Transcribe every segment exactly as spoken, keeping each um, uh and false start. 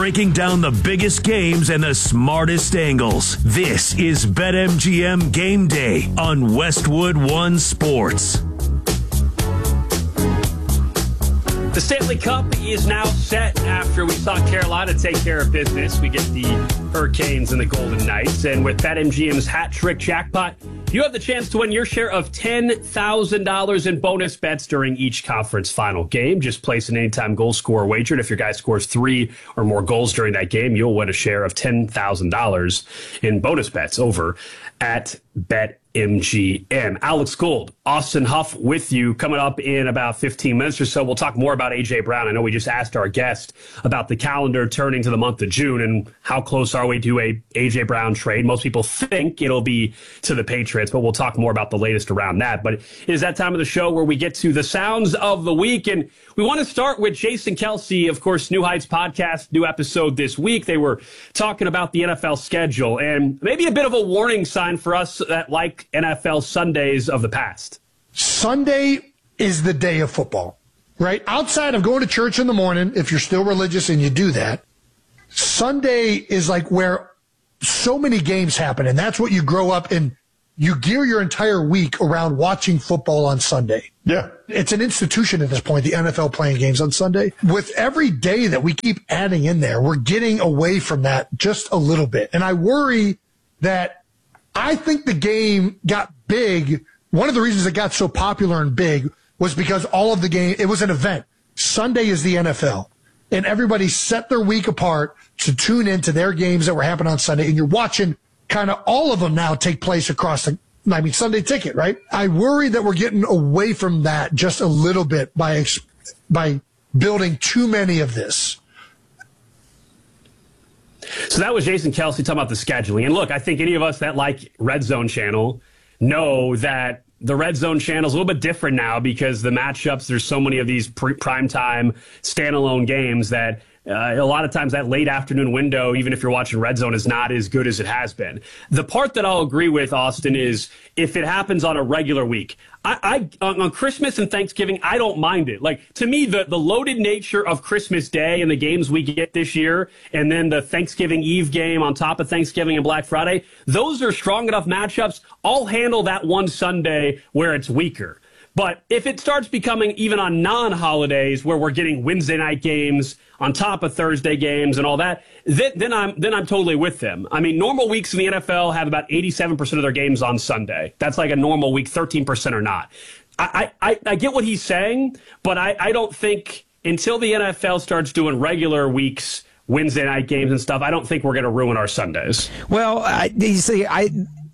breaking down the biggest games and the smartest angles. This is BetMGM Game Day on Westwood One Sports. The Stanley Cup is now set after we saw Carolina take care of business. We get the Hurricanes and the Golden Knights. And with BetMGM's Hat Trick Jackpot, you have the chance to win your share of ten thousand dollars in bonus bets during each conference final game. Just place an anytime goal scorer wager. And if your guy scores three or more goals during that game, you'll win a share of ten thousand dollars in bonus bets over at BetMGM. Alex Gould, Austin Huff with you coming up in about fifteen minutes or so. We'll talk more about A J. Brown. I know we just asked our guest about the calendar turning to the month of June and how close are we to a A J. Brown trade. Most people think it'll be to the Patriots, but we'll talk more about the latest around that. But it is that time of the show where we get to the sounds of the week. And we want to start with Jason Kelce, of course, New Heights podcast, new episode this week. They were talking about the N F L schedule and maybe a bit of a warning sign for us that like N F L Sundays of the past. Sunday is the day of football, right? Outside of going to church in the morning, if you're still religious and you do that, Sunday is like where so many games happen. And that's what you grow up in. You gear your entire week around watching football on Sunday. Yeah. It's an institution at this point, the N F L playing games on Sunday. With every day that we keep adding in there, we're getting away from that just a little bit. And I worry that I think the game got big. One of the reasons it got so popular and big was because all of the game, it was an event. Sunday is the N F L. And everybody set their week apart to tune into their games that were happening on Sunday. And you're watching kind of all of them now take place across the, I mean, Sunday Ticket, right? I worry that we're getting away from that just a little bit by, by building too many of this. So that was Jason Kelce talking about the scheduling. And look, I think any of us that like Red Zone Channel know that the Red Zone Channel is a little bit different now because the matchups, there's so many of these pre- primetime standalone games that Uh, a lot of times that late afternoon window, even if you're watching Red Zone, is not as good as it has been. The part that I'll agree with, Austin, is if it happens on a regular week. I, I on, on Christmas and Thanksgiving, I don't mind it. Like, to me, the, the loaded nature of Christmas Day and the games we get this year, and then the Thanksgiving Eve game on top of Thanksgiving and Black Friday, those are strong enough matchups. I'll handle that one Sunday where it's weaker. But if it starts becoming even on non-holidays where we're getting Wednesday night games on top of Thursday games and all that, then, then I'm then I'm totally with them. I mean, normal weeks in the N F L have about eighty-seven percent of their games on Sunday. That's like a normal week, thirteen percent or not. I, I, I get what he's saying, but I, I don't think until the N F L starts doing regular weeks, Wednesday night games and stuff, I don't think we're going to ruin our Sundays. Well, I, you see, I...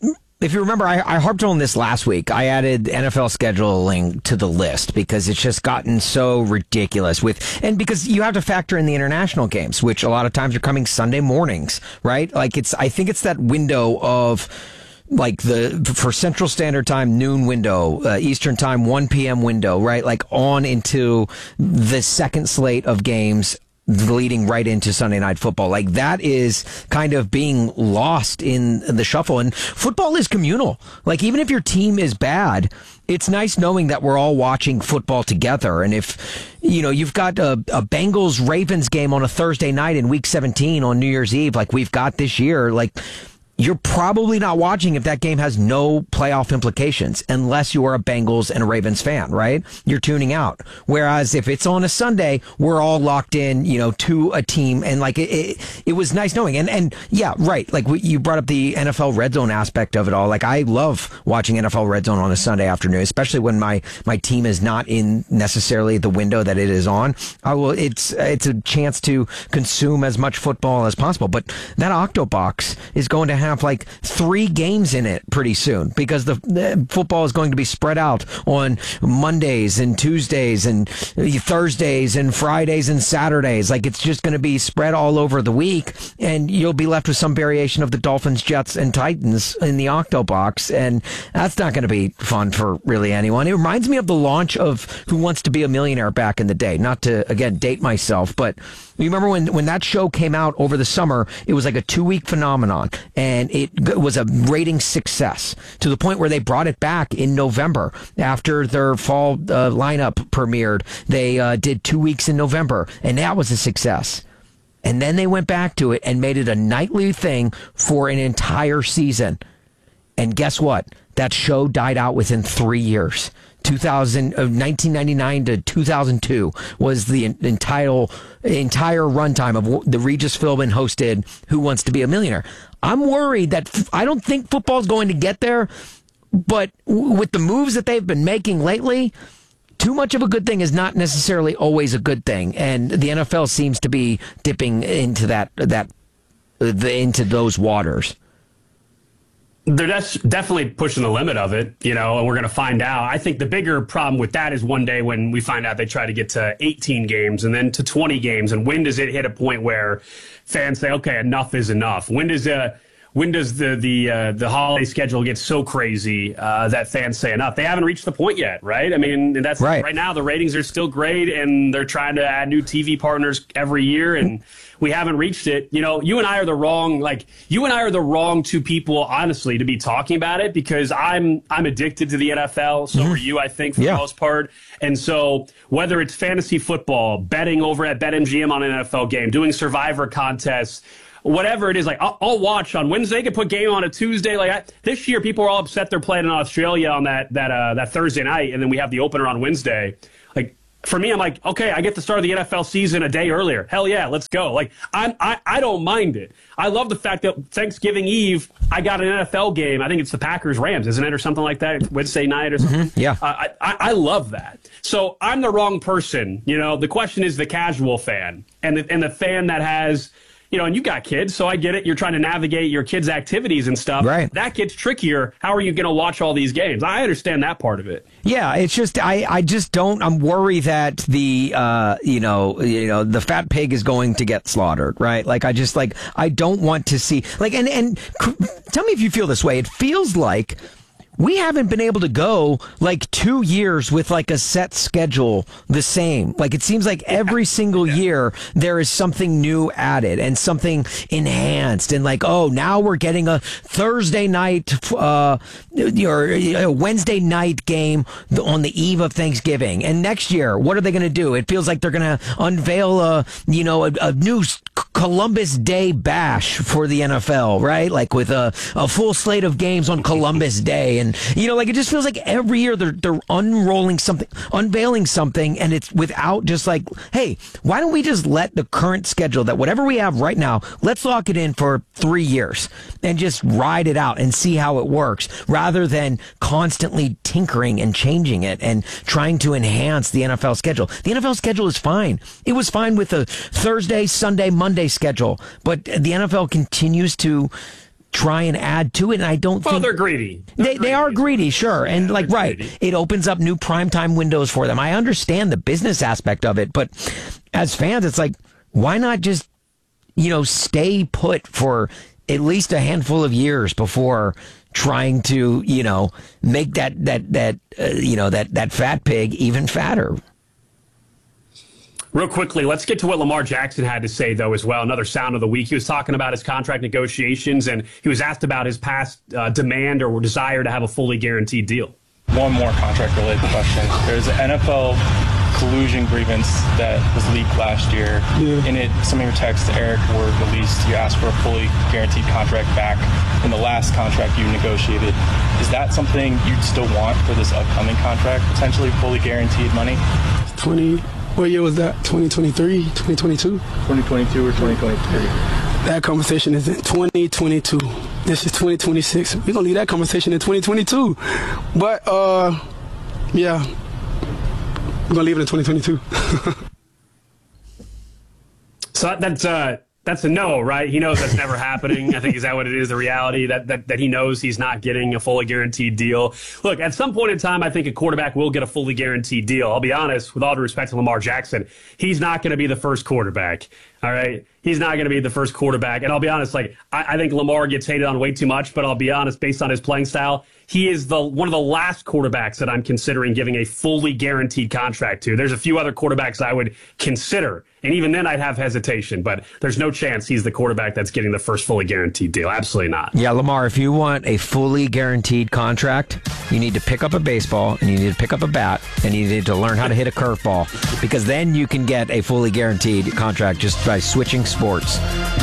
If you remember, I, I harped on this last week. I added N F L scheduling to the list because it's just gotten so ridiculous with, and because you have to factor in the international games, which a lot of times are coming Sunday mornings, right? Like it's, I think it's that window of like the, for Central Standard Time, noon window, uh, Eastern Time, one p.m. window, right? Like on into the second slate of games leading right into Sunday Night Football. Like that is kind of being lost in the shuffle. And football is communal. Like even if your team is bad, it's nice knowing that we're all watching football together. And if, you know, you've got a, a Bengals-Ravens game on a Thursday night in week seventeen on New Year's Eve, like we've got this year, like you're probably not watching if that game has no playoff implications unless you are a Bengals and a Ravens fan, right? You're tuning out. Whereas if it's on a Sunday, we're all locked in, you know, to a team. And like it, it, it was nice knowing. And, and yeah, right. Like you brought up the N F L Red Zone aspect of it all. Like I love watching N F L Red Zone on a Sunday afternoon, especially when my, my team is not in necessarily the window that it is on. I will, it's, it's a chance to consume as much football as possible. But that Octobox is going to have like three games in it pretty soon because the, the football is going to be spread out on Mondays and Tuesdays and Thursdays and Fridays and Saturdays. Like it's just going to be spread all over the week, and you'll be left with some variation of the Dolphins, Jets, and Titans in the Octobox, and that's not going to be fun for really anyone. It reminds me of the launch of Who Wants to Be a Millionaire back in the day. Not to, again, date myself, but you remember when, when that show came out over the summer, it was like a two-week phenomenon, and it was a rating success to the point where they brought it back in November after their fall uh, lineup premiered. They uh, did two weeks in November, and that was a success. And then they went back to it and made it a nightly thing for an entire season. And guess what? That show died out within three years. two thousand, uh, nineteen ninety-nine to two thousand two was the entire, entire runtime of the Regis Philbin hosted Who Wants to Be a Millionaire. I'm worried that f- I don't think football's going to get there, but w- with the moves that they've been making lately, too much of a good thing is not necessarily always a good thing, and the N F L seems to be dipping into that that uh, the, into those waters. They're des- definitely pushing the limit of it, you know, and we're going to find out. I think the bigger problem with that is one day when we find out they try to get to eighteen games and then to twenty games, and when does it hit a point where fans say, okay, enough is enough? When does uh, when does the the uh, the holiday schedule get so crazy uh, that fans say enough? They haven't reached the point yet, right? I mean, that's right. right now the ratings are still great, and they're trying to add new T V partners every year, and we haven't reached it. You know, you and I are the wrong, like, you and I are the wrong two people, honestly, to be talking about it, because I'm I'm addicted to the N F L. So mm-hmm. are you, I think, for yeah. the most part. And so whether it's fantasy football, betting over at BetMGM on an N F L game, doing Survivor contests, whatever it is, like, I'll, I'll watch on Wednesday. They could put game on a Tuesday. Like I, this year, people are all upset they're playing in Australia on that that uh, that Thursday night, and then we have the opener on Wednesday. Like, for me, I'm like, okay, I get to start the N F L season a day earlier. Hell yeah, let's go. Like, I'm, I, I don't mind it. I love the fact that Thanksgiving Eve, I got an N F L game. I think it's the Packers-Rams, isn't it, or something like that, Wednesday night or something? Mm-hmm. Yeah. Uh, I, I, I love that. So I'm the wrong person. You know, the question is the casual fan and the, and the fan that has, you know, and you got kids, so I get it. You're trying to navigate your kids' activities and stuff. Right. That gets trickier. How are you going to watch all these games? I understand that part of it. Yeah, it's just I, I just don't. I'm worried that the uh you know you know the fat pig is going to get slaughtered. Right. Like I just like I don't want to see like and and tell me if you feel this way. It feels like we haven't been able to go like two years with like a set schedule the same. Like it seems like every single yeah. year there is something new added and something enhanced. And like, oh, now we're getting a Thursday night uh, or a Wednesday night game on the eve of Thanksgiving. And next year, what are they going to do? It feels like they're going to unveil a, you know, a, a new Columbus Day bash for the N F L, right? Like with a, a full slate of games on Columbus Day. And, you know, like it just feels like every year they're, they're unrolling something, unveiling something. And it's without just like, hey, why don't we just let the current schedule that whatever we have right now, let's lock it in for three years and just ride it out and see how it works rather than constantly tinkering and changing it and trying to enhance the N F L schedule. The N F L schedule is fine. It was fine with the Thursday, Sunday, Monday schedule, but the N F L continues to try and add to it, and I don't well, think... they're greedy. They're they, greedy. they are greedy, sure, and yeah, like, right, greedy. It opens up new primetime windows for them. I understand the business aspect of it, but as fans, it's like, why not just, you know, stay put for at least a handful of years before trying to, you know, make that, that, that uh, you know, that, that fat pig even fatter? Real quickly, let's get to what Lamar Jackson had to say, though, as well. Another sound of the week. He was talking about his contract negotiations, and he was asked about his past uh, demand or desire to have a fully guaranteed deal. One more contract-related question. There's an N F L collusion grievance that was leaked last year. Yeah. In it, some of your texts to Eric were released. You asked for a fully guaranteed contract back in the last contract you negotiated. Is that something you'd still want for this upcoming contract, potentially fully guaranteed money? twenty What year was that? twenty twenty-three, twenty twenty-two? twenty twenty-two or twenty twenty-three? That conversation is in twenty twenty-two. This is twenty twenty-six. We're going to leave that conversation in twenty twenty-two. But, uh, yeah, we're going to leave it in twenty twenty-two. So that's uh, that's a no, right? He knows that's never happening. I think is that what it is, the reality, that, that that he knows he's not getting a fully guaranteed deal. Look, at some point in time, I think a quarterback will get a fully guaranteed deal. I'll be honest, with all due respect to Lamar Jackson, he's not going to be the first quarterback, all right? He's not going to be the first quarterback. And I'll be honest, like, I, I think Lamar gets hated on way too much, but I'll be honest, based on his playing style, he is the one of the last quarterbacks that I'm considering giving a fully guaranteed contract to. There's a few other quarterbacks I would consider And even then, I'd have hesitation. But there's no chance he's the quarterback that's getting the first fully guaranteed deal. Absolutely not. Yeah, Lamar, if you want a fully guaranteed contract, you need to pick up a baseball, and you need to pick up a bat, and you need to learn how to hit a curveball, because then you can get a fully guaranteed contract just by switching sports.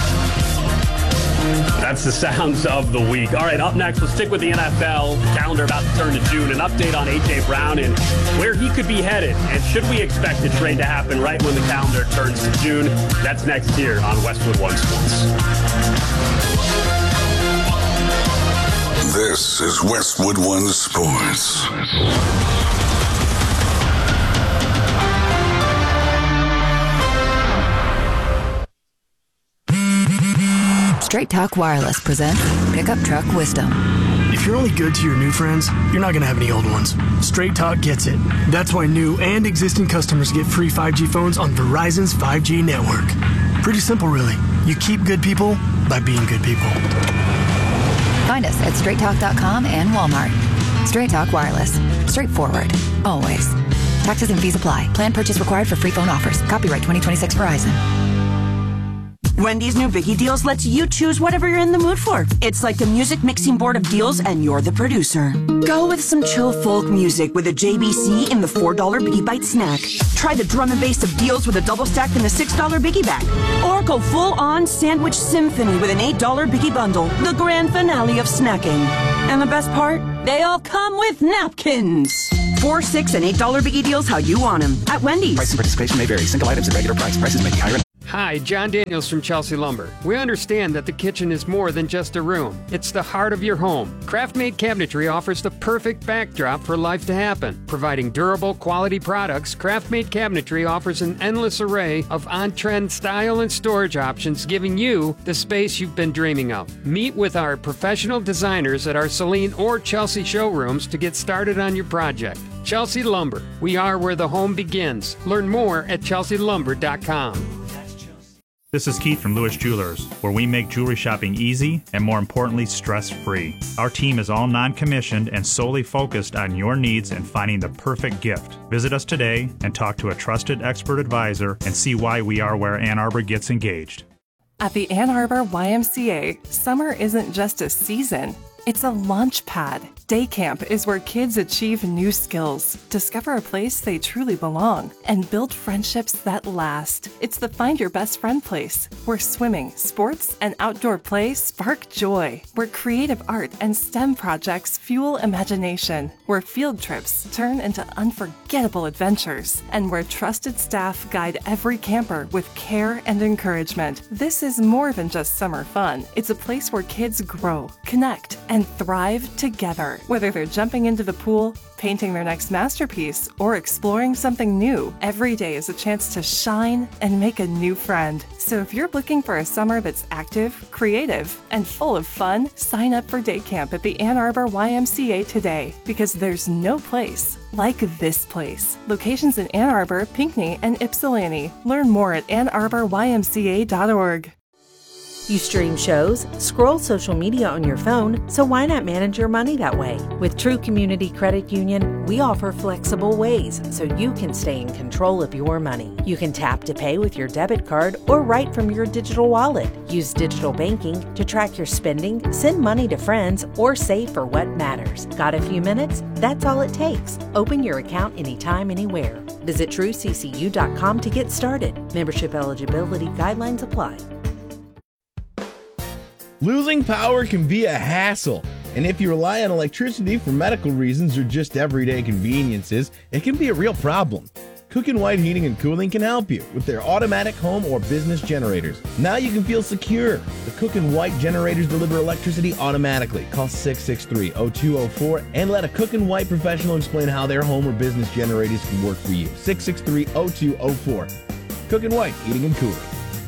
That's the sounds of the week. All right, up next, we'll stick with the N F L. Calendar about to turn to June. An update on A J. Brown and where he could be headed. And should we expect a trade to happen right when the calendar turns to June? That's next here on Westwood One Sports. This is Westwood One Sports. Straight Talk Wireless presents Pickup Truck Wisdom. If you're only good to your new friends, you're not going to have any old ones. Straight Talk gets it. That's why new and existing customers get free five G phones on Verizon's five G network. Pretty simple, really. You keep good people by being good people. Find us at straight talk dot com and Walmart. Straight Talk Wireless. Straightforward. Always. Taxes and fees apply. Plan purchase required for free phone offers. Copyright twenty twenty-six Verizon. Wendy's new Biggie Deals lets you choose whatever you're in the mood for. It's like a music mixing board of deals, and you're the producer. Go with some chill folk music with a J B C in the four dollar Biggie Bite snack. Try the drum and bass of deals with a double stack in the six dollar Biggie bag. Or go full-on sandwich symphony with an eight dollar Biggie bundle, the grand finale of snacking. And the best part? They all come with napkins. Four, six, and eight dollar Biggie Deals how you want them at Wendy's. Price and participation may vary. Single items at regular price. Prices may be higher. Hi, John Daniels from Chelsea Lumber. We understand that the kitchen is more than just a room. It's the heart of your home. Craft-made cabinetry offers the perfect backdrop for life to happen. Providing durable, quality products, Craft-made cabinetry offers an endless array of on-trend style and storage options, giving you the space you've been dreaming of. Meet with our professional designers at our Saline or Chelsea showrooms to get started on your project. Chelsea Lumber. We are where the home begins. Learn more at chelsea lumber dot com. This is Keith from Lewis Jewelers, where we make jewelry shopping easy and, more importantly, stress-free. Our team is all non-commissioned and solely focused on your needs and finding the perfect gift. Visit us today and talk to a trusted expert advisor and see why we are where Ann Arbor gets engaged. At the Ann Arbor Y M C A, summer isn't just a season, it's a launch pad. Day camp is where kids achieve new skills, discover a place they truly belong, and build friendships that last. It's the Find Your Best Friend place, where swimming, sports, and outdoor play spark joy, where creative art and STEM projects fuel imagination, where field trips turn into unforgettable adventures, and where trusted staff guide every camper with care and encouragement. This is more than just summer fun. It's a place where kids grow, connect, and thrive together. Whether they're jumping into the pool, painting their next masterpiece, or exploring something new, every day is a chance to shine and make a new friend. So if you're looking for a summer that's active, creative, and full of fun, sign up for day camp at the Ann Arbor Y M C A today, because there's no place like this place. Locations in Ann Arbor, Pinckney, and Ypsilanti. Learn more at ann arbor y m c a dot org. You stream shows, scroll social media on your phone, so why not manage your money that way? With True Community Credit Union, we offer flexible ways so you can stay in control of your money. You can tap to pay with your debit card or right from your digital wallet. Use digital banking to track your spending, send money to friends, or save for what matters. Got a few minutes? That's all it takes. Open your account anytime, anywhere. Visit true c c u dot com to get started. Membership eligibility guidelines apply. Losing power can be a hassle, and if you rely on electricity for medical reasons or just everyday conveniences, it can be a real problem. Cook and White Heating and Cooling can help you with their automatic home or business generators. Now you can feel secure. The Cook and White generators deliver electricity automatically. Call six six three, oh two oh four and let a Cook and White professional explain how their home or business generators can work for you. six six three, oh two oh four. Cook and White Heating and Cooling.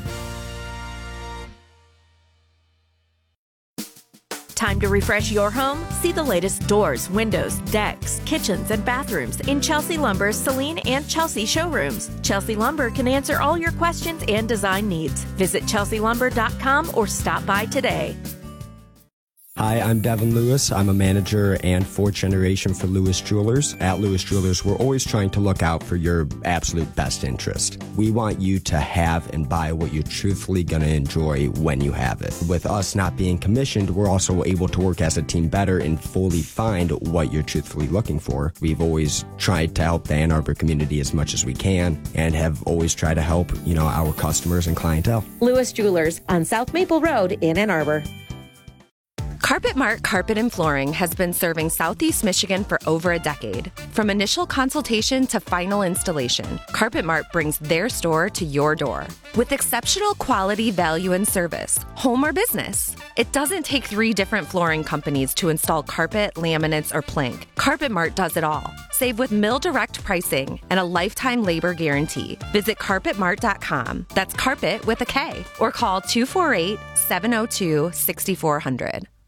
Time to refresh your home? See the latest doors, windows, decks, kitchens, and bathrooms in Chelsea Lumber's Saline and Chelsea showrooms. Chelsea Lumber can answer all your questions and design needs. Visit chelsea lumber dot com or stop by today. Hi, I'm Devin Lewis. I'm a manager and fourth generation for Lewis Jewelers. At Lewis Jewelers, we're always trying to look out for your absolute best interest. We want you to have and buy what you're truthfully going to enjoy when you have it. With us not being commissioned, we're also able to work as a team better and fully find what you're truthfully looking for. We've always tried to help the Ann Arbor community as much as we can and have always tried to help, you know, our customers and clientele. Lewis Jewelers on South Maple Road in Ann Arbor. Carpet Mart Carpet and Flooring has been serving Southeast Michigan for over a decade. From initial consultation to final installation, Carpet Mart brings their store to your door. With exceptional quality, value, and service, home or business, it doesn't take three different flooring companies to install carpet, laminates, or plank. Carpet Mart does it all. Save with mill direct pricing and a lifetime labor guarantee. Visit carpet mart dot com. That's carpet with a K. Or call two four eight, seven oh two, six four zero zero.